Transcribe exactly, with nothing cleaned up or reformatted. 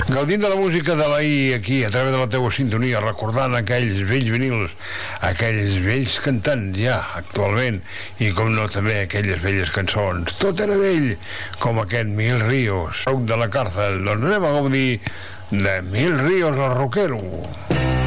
Gaudint de la música de l'ahir aquí, a través de la teua sintonia, recordant aquells vells vinils, aquells vells cantants ja, actualment, i com no també aquelles velles cançons. Tot era vell, com aquest Mil Ríos, Soc de la càrcel. Doncs anem a gaudir de Mil Ríos, el rockero.